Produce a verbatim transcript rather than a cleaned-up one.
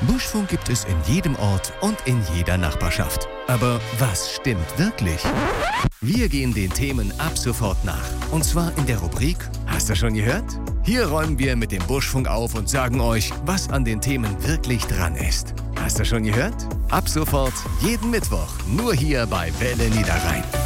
Buschfunk gibt es in jedem Ort und in jeder Nachbarschaft. Aber was stimmt wirklich? Wir gehen den Themen ab sofort nach. Und zwar in der Rubrik „Hast du schon gehört?" Hier räumen wir mit dem Buschfunk auf und sagen euch, was an den Themen wirklich dran ist. Hast du schon gehört? Ab sofort jeden Mittwoch, nur hier bei Welle Niederrhein.